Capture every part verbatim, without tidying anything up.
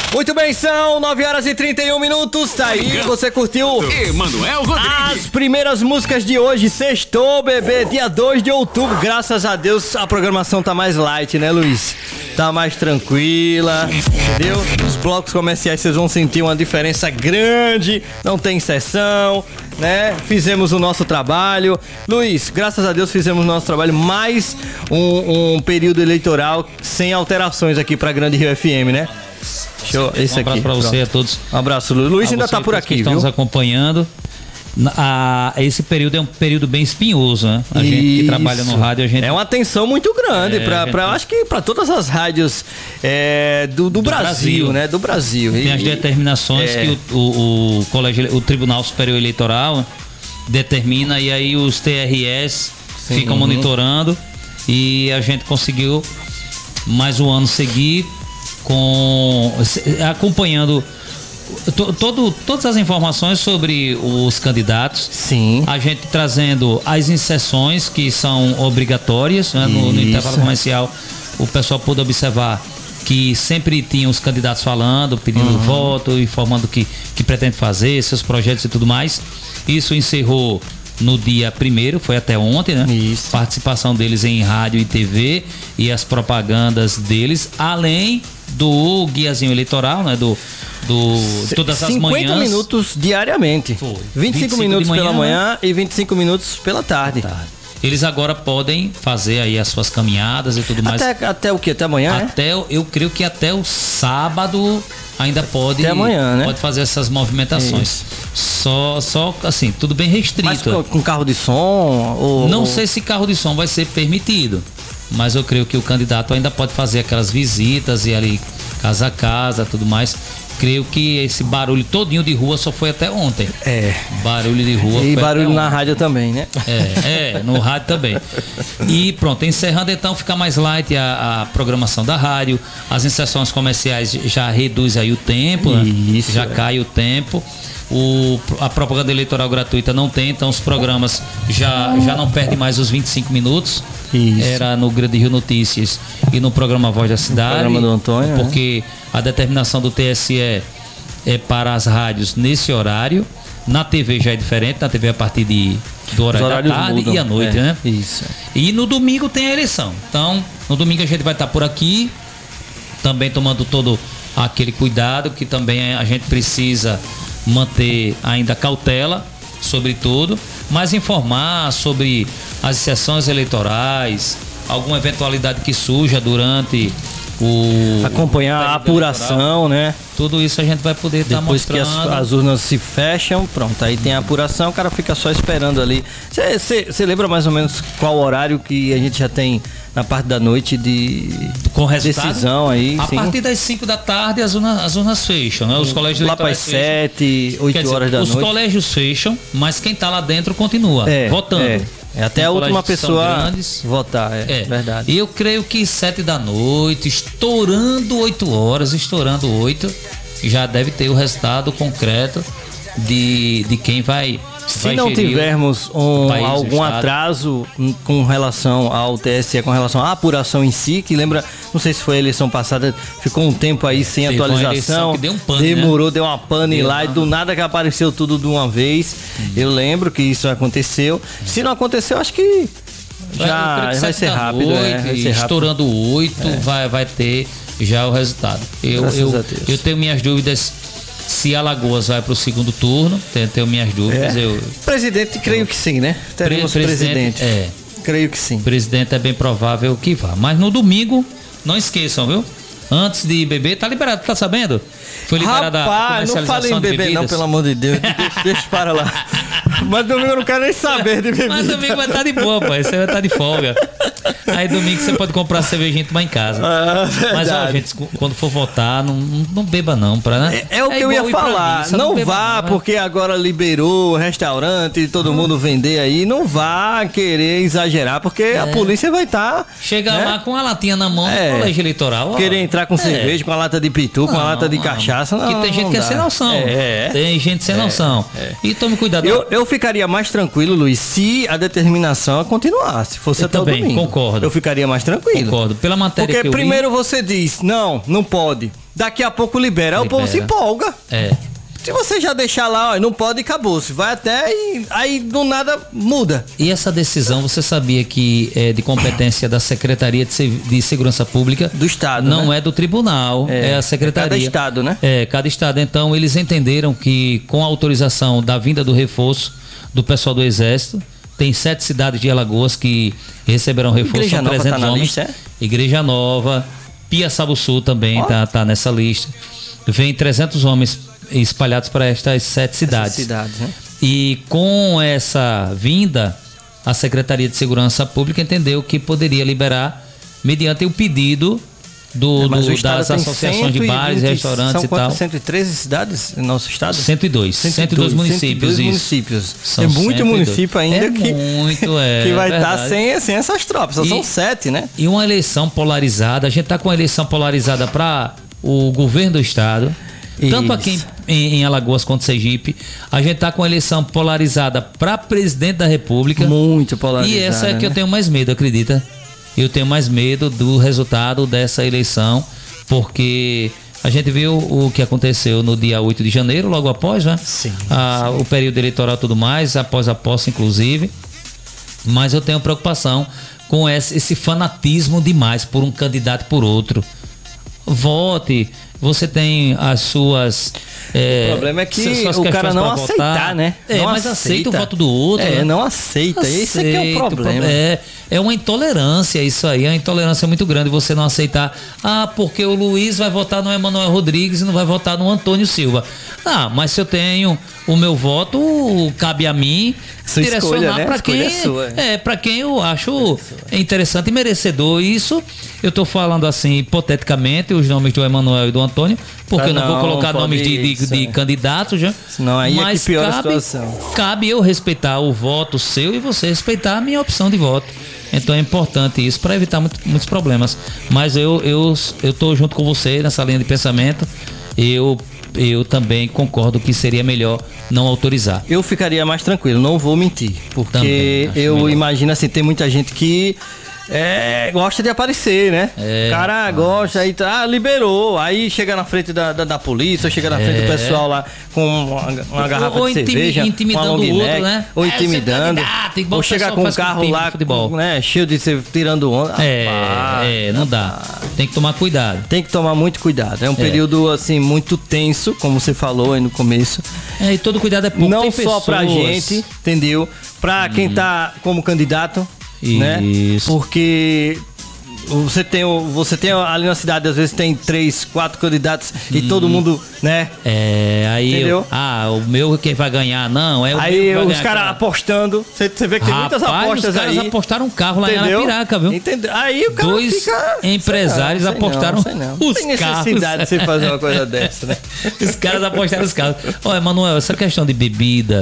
Muito bem, são nove horas e trinta e um minutos, tá aí, você curtiu Emanuel Rodrigues. As primeiras músicas de hoje, sextou, bebê, dia dois de outubro, graças a Deus a programação tá mais light, né, Luiz? Tá mais tranquila, entendeu? Os blocos comerciais vocês vão sentir uma diferença grande, não tem sessão, né? Fizemos o nosso trabalho. Luiz, graças a Deus fizemos o nosso trabalho, mais um, um período eleitoral sem alterações aqui pra Grande Rio F M, né? Show, esse um abraço aqui. pra você e a todos. Um abraço, Luiz. Luiz ainda tá por aqui, que viu? Estão nos acompanhando. A, esse período é um período bem espinhoso, né? A gente que trabalha no rádio, a gente... É uma atenção muito grande, é, pra, gente... pra, acho que para todas as rádios é, do, do, do Brasil, Brasil, né? Do Brasil. Tem e, as determinações é... que o, o, o, colégio, o Tribunal Superior Eleitoral determina, e aí os T R S Sim. ficam monitorando, e a gente conseguiu mais um ano seguir com acompanhando todo, todas as informações sobre os candidatos. Sim. A gente trazendo as inserções que são obrigatórias, né? no, no intervalo comercial o pessoal pôde observar que sempre tinha os candidatos falando, pedindo uhum. voto, informando o que, que pretende fazer, seus projetos e tudo mais. Isso encerrou no dia primeiro, foi até ontem, né? Isso. Participação deles em rádio e T V e as propagandas deles, além do guiazinho eleitoral, né? Do, do todas as manhãs. cinquenta minutos diariamente. Foi. vinte e cinco minutos manhã, pela manhã, né? E vinte e cinco minutos pela tarde. tarde. Eles agora podem fazer aí as suas caminhadas e tudo mais. Até, até o que? Até amanhã? Até, é? Eu creio que até o sábado ainda pode, até amanhã, né? Pode fazer essas movimentações. Só, só assim, tudo bem restrito. Mas com, com carro de som? Ou... Não sei se carro de som vai ser permitido, mas eu creio que o candidato ainda pode fazer aquelas visitas e ali casa a casa, tudo mais. Creio que esse barulho todinho de rua só foi até ontem. É. Barulho de rua. E foi barulho na ontem. rádio também, né? É, é, no rádio também. E pronto, encerrando então, fica mais light a, a programação da rádio. As inserções comerciais já reduz aí o tempo, né? Isso, já é. cai o tempo. O, a propaganda eleitoral gratuita não tem, então os programas já, já não perdem mais os vinte e cinco minutos. Isso. Era no Grande Rio Notícias e no programa Voz da Cidade. O programa do Antônio, porque né? A determinação do T S E é para as rádios nesse horário. Na T V já é diferente, na T V é a partir de, do horário da tarde mudam. E à noite, é, né? Isso. E no domingo tem a eleição. Então, no domingo a gente vai estar por aqui, também tomando todo aquele cuidado que também a gente precisa manter ainda cautela sobre tudo, mas informar sobre as sessões eleitorais, alguma eventualidade que surja durante o... Acompanhar a apuração, né? Tudo isso a gente vai poder estar mostrando. Depois que as, as urnas se fecham, pronto, aí tem a apuração, o cara fica só esperando ali. Você lembra mais ou menos qual horário que a gente já tem na parte da noite de com resultado, decisão aí? A sim. partir das cinco da tarde as urnas, as urnas fecham, né? Os colégios lá para as sete, oito horas da os noite. Os colégios fecham, mas quem está lá dentro continua é, votando. É. É até a última pessoa votar, é, é verdade. E eu creio que sete da noite, estourando oito horas, estourando oito, já deve ter o resultado concreto de, de quem vai. Se vai não tivermos um, país, algum atraso com relação ao T S E, com relação à apuração em si, que lembra, não sei se foi a eleição passada, ficou um tempo aí sem Teve atualização, que deu um pane, demorou, né? deu uma pane lá e do nada que apareceu tudo de uma vez. Hum. Eu lembro que isso aconteceu. Se não aconteceu, acho que já vai ser rápido. Noite, é, vai ser estourando oito, é. vai, vai ter já o resultado. Eu, eu, eu tenho minhas dúvidas. Se Alagoas vai para o segundo turno, tenho, tenho minhas dúvidas. É. Eu, presidente, creio eu, que sim, né? Teremos presidente, presidente. É. Creio que sim. Presidente é bem provável que vá. Mas no domingo, não esqueçam, viu? Antes de beber, tá liberado, tá sabendo? Foi liberada Rapaz, a não falei em beber não, pelo amor de Deus. Deixa, deixa para lá. Mas domingo eu não quero nem saber de beber. Mas domingo vai estar de boa, pai. Você vai estar de folga. Aí domingo você pode comprar cervejinha e tomar em casa. Ah, mas ó, gente, quando for votar, não, não beba não, pra, né? É, é o é que eu ia falar. Missa, não, não vá, não, porque agora liberou o restaurante, todo hum. mundo vender aí. Não vá querer exagerar, porque é. a polícia vai estar. Tá, chega né? lá com a latinha na mão, é. no colégio eleitoral. Ó. Querer entrar com é. cerveja, com a lata de pitu, com não, a lata de não. cachaça, não. Porque tem gente não que é dá. sem noção. É. Tem gente sem é. noção. É. E tome cuidado. Eu, eu ficaria mais tranquilo, Luiz, se a determinação continuasse. Fosse eu até também, o domingo. Concordo. Concordo. Eu ficaria mais tranquilo. Concordo. Pela matéria Porque que eu primeiro li, você diz, não, não pode. Daqui a pouco libera, aí o povo se empolga. É. Se você já deixar lá, ó, não pode, acabou-se. Vai até e aí do nada muda. E essa decisão, você sabia que é de competência da Secretaria de, Se- de Segurança Pública? Do Estado, Não né? é do Tribunal, é, É, a Secretaria. é cada estado, né? É, cada estado. Então, eles entenderam que com a autorização da vinda do reforço do pessoal do Exército, tem sete cidades de Alagoas que receberão reforço, Igreja são Nova tá trezentos na homens. lista, é? Igreja Nova, Piaçabuçu também tá, tá nessa lista. Vem trezentos homens espalhados para estas sete cidades. Essas cidades, né? E com essa vinda, a Secretaria de Segurança Pública entendeu que poderia liberar mediante o pedido do, É, mas do- o estado das tem associações de bares, cento e vinte, restaurantes são e quantas? tal. cento e treze cidades no nosso estado? cento e dois. cento e dois municípios, cento e dois isso. municípios. São é muito cento e dois. município ainda É que, muito, é, que vai estar verdade. sem, sem essas tropas. Só E- são sete, né? E uma eleição polarizada, a gente está com uma eleição polarizada para o governo do estado, tanto aqui Isso. em, em Alagoas quanto Sergipe. A gente está com uma eleição polarizada para presidente da República. Muito polarizada. E essa é que eu né? tenho mais medo, acredita? Eu tenho mais medo do resultado dessa eleição, porque a gente viu o que aconteceu no dia oito de janeiro, logo após, né? Sim, Ah, o período eleitoral e tudo mais, após a posse, inclusive. Mas eu tenho preocupação com esse, esse fanatismo demais por um candidato e por outro. Vote, você tem as suas. É, O problema é que suas o questões cara não pra aceitar, votar. né? É, Não mas aceita o voto do outro. É, né? não aceita. Esse é que é o Aceita, problema. É, é uma intolerância isso aí, é uma intolerância muito grande você não aceitar. Ah, porque o Luiz vai votar no Emanuel Rodrigues e não vai votar no Antônio Silva. Ah, mas se eu tenho o meu voto, cabe a mim Sua direcionar escolha, né? A para escolha quem é sua. é para quem eu acho interessante e merecedor. Isso eu tô falando assim hipoteticamente os nomes do Emanuel e do Antônio, porque Ah, eu não, vou não, colocar pode nomes de, de, isso, de é. candidatos já. Senão aí é que mas piora a cabe, situação. cabe eu respeitar o voto seu e você respeitar a minha opção de voto. Então é importante isso para evitar muito, muitos problemas. Mas eu eu eu tô junto com você nessa linha de pensamento. Eu eu também concordo que seria melhor não autorizar. Eu ficaria mais tranquilo, não vou mentir. Porque Também, acho eu melhor. imagino assim, tem muita gente que é, gosta de aparecer, né? É, o cara gosta, aí tá, ah, liberou. Aí chega na frente da, da, da polícia, chega na frente do pessoal lá com uma, uma garrafa É. Ou de intimi- cerveja, intimidando com a long o outro, neck, né? ou É, você é intimidando. candidato, igual Ou o chegar pessoal com um faz com carro time lá, de futebol. com, né, cheio de ser tirando onda. É, Rapaz, é, não dá. Tem que tomar cuidado. Tem que tomar muito cuidado. É um período assim muito tenso, como você falou aí no começo. É, e todo cuidado é pouco. Não Tem só pra pessoas- gente, entendeu? Pra quem tá como candidato, né? Isso. Porque você tem, o- você tem ali na cidade, às vezes tem três, quatro candidatos e todo mundo, né? É, aí Entendeu? eu, ah, o meu quem vai ganhar, não, é o meu Aí que vai os ganhar, caras cara. apostando. Você, você vê que tem muitas Rapaz, apostas os caras aí. apostaram um carro lá Entendeu? em Arapiraca, viu? Entendeu? Aí o cara Dois fica... empresários sei não, sei apostaram não, sei não. os Tem necessidade carros. de você fazer uma coisa dessa, né? Os caras apostaram os carros. Olha, Manuel, essa questão de bebida,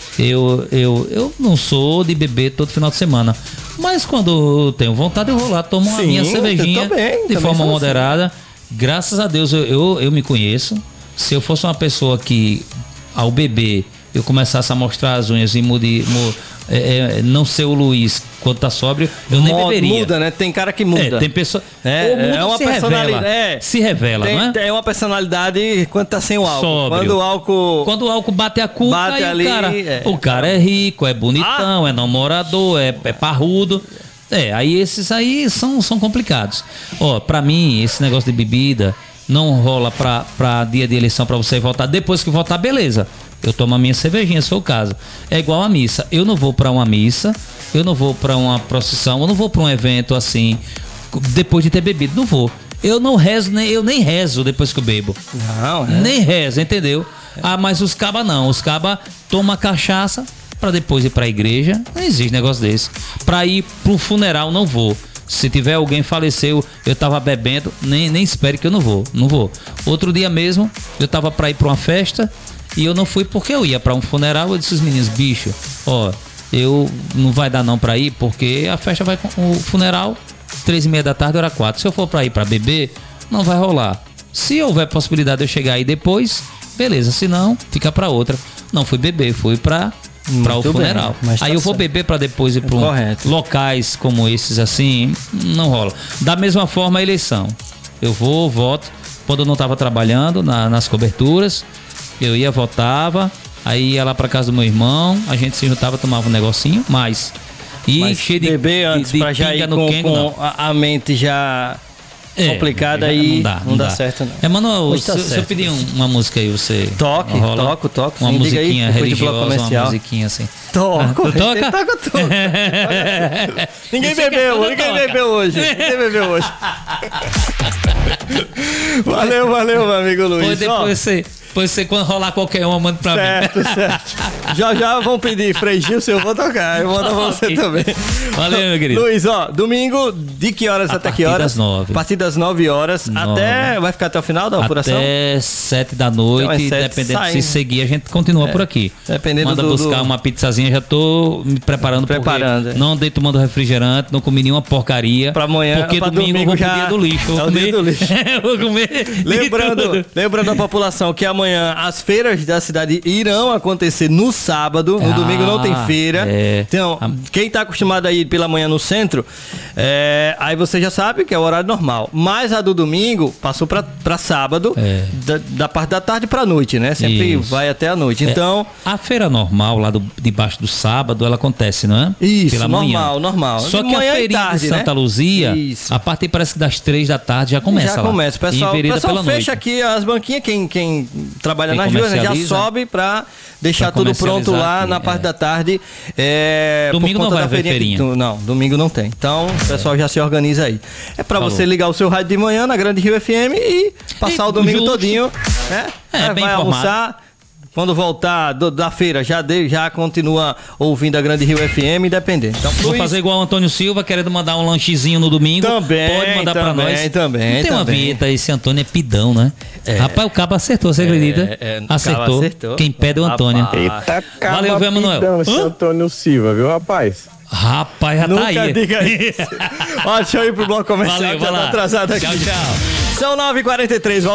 eu, eu, eu não sou de beber todo final de semana. Mas quando eu tenho vontade, eu vou lá, tomo a Sim, minha eu cervejinha também, de também forma sou assim. moderada. Graças a Deus eu, eu, eu me conheço. Se eu fosse uma pessoa que, ao beber, eu começasse a mostrar as unhas e mude, mu- é, é, não ser o Luiz quando tá sóbrio, eu nem Mo- beberia. Muda, né? Tem cara que muda. É, tem pessoa. É, ou muda é ou uma se personalidade. revela. É. Se revela, Tem, não é? tem uma personalidade quando tá sem o álcool. Sóbrio. Quando o álcool. Quando o álcool bate a cuca, Bate aí ali, o cara, é. o cara é rico, é bonitão, é namorador, é, é parrudo. É, aí esses aí são, são complicados. Ó, pra mim, esse negócio de bebida não rola pra, pra dia de eleição pra você votar. Depois que votar, beleza. Eu tomo a minha cervejinha, se for o caso. É igual a missa. Eu não vou pra uma missa, eu não vou pra uma procissão, eu não vou pra um evento assim, depois de ter bebido. Não vou. Eu não rezo, nem, eu nem rezo depois que eu bebo. Não, é. Nem reza, entendeu? Ah, mas os cabas não. Os cabas tomam cachaça pra depois ir pra igreja. Não existe negócio desse. Pra ir pro funeral, não vou. Se tiver alguém faleceu, eu tava bebendo, nem, nem espere que eu não vou. Não vou. Outro dia mesmo, eu tava pra ir pra uma festa e eu não fui porque eu ia pra um funeral. Eu disse aos meninos, bicho, ó, eu não vai dar não pra ir porque a festa vai com o funeral, três e meia da tarde, hora quatro. Se eu for pra ir pra beber, não vai rolar. Se houver possibilidade de eu chegar aí depois, beleza. Se não, fica pra outra. Não fui beber, fui pra para o funeral. Bem, tá aí eu vou certo. beber para depois ir para Correto. locais como esses assim, não rola. Da mesma forma a eleição. Eu vou, voto. Quando eu não estava trabalhando na, nas coberturas, eu ia, votava, aí ia lá para casa do meu irmão, a gente se juntava, tomava um negocinho, mas... E Mas cheio de, beber antes de, de pra já ir pinga no com, quengo, com não. a, a mente já É, complicada já aí não dá, não dá dá. certo não. Emanuel, Hoje tá se, se eu certo. pedir um- uma música aí, você Toque, rola? toco, toco, Uma sim, diga aí, musiquinha depois do bloco religiosa, uma comercial. musiquinha assim. Toco, Tu toca? toca tudo. Ninguém Você bebeu, quer ninguém toca? bebeu hoje. Ninguém bebeu hoje. Valeu, valeu, meu amigo Luiz. Depois, Ó, depois você, depois você, quando rolar qualquer uma, manda pra mim. certo, certo. Já já vão pedir Frei Gilson, eu vou tocar. Eu mando pra você Ok. também. Valeu, meu querido. Luiz, ó, domingo, de que horas A até que partir horas? das nove. A partir das nove horas. Nove. Até. Vai ficar até o final da apuração? Até sete da noite, Então é sete, dependendo sai. se seguir, a gente continua por aqui. dependendo Manda do- buscar do- uma pizzazinha, já tô me preparando. Preparando, porque é. não andei tomando refrigerante, não comi nenhuma porcaria. Pra amanhã, Porque pra domingo, domingo eu vou já pro dia do lixo. Eu é vou o dia comer, do lixo. eu vou comer de Lembrando, tudo. lembrando a população que amanhã as feiras da cidade irão acontecer no sábado, no Ah, domingo não tem feira. é. Então, quem tá acostumado a ir pela manhã no centro, é, aí você já sabe que é o horário normal. Mas a do domingo passou pra, pra sábado, É. da, da parte da tarde pra noite, né? Sempre Isso. vai até a noite. Então, A feira normal, lá do, debaixo do sábado, ela acontece, não é? Isso, Pela normal, manhã. normal. Só De que a manhã e feirinha tarde, de Santa né? Luzia, Isso. a partir parece que das três da tarde já começa já lá. começa. O pessoal, Em o Vereda pessoal pela fecha noite. aqui as banquinhas, quem, quem trabalha Quem nas ruas, né, já comercializa. sobe pra deixar Pra tudo pronto comercializar lá aqui, na parte é. da tarde. É, Domingo por não conta vai da haver feirinha. que- feirinha. Não, domingo não tem. Então, o pessoal já se organiza aí. É pra Falou. você ligar o seu rádio de manhã na Grande Rio F M e passar E o domingo justo. todinho, né? É, Vai bem vai informado. almoçar. Quando voltar do- da feira, já, de- já continua ouvindo a Grande Rio F M, independente. Então, Vou Luiz, fazer igual o Antônio Silva, querendo mandar um lanchezinho no domingo. Também, Pode mandar pra também, nós. também, Não tem uma também. vinheta, esse Antônio é pidão, né? É. Rapaz, o cabo acertou, você acredita? é, o cabo acertou. acertou. Quem pede é o Antônio. Rapaz. Eita, caba Valeu, viu, Emanuel? pidão, esse Hã? Antônio Silva, viu, rapaz? Rapaz, já Nunca tá aí. diga isso. Ó, deixa eu ir pro bloco comercial, Valeu, que já vai tá lá. atrasado aqui. Tchau, tchau. São nove e quarenta e três.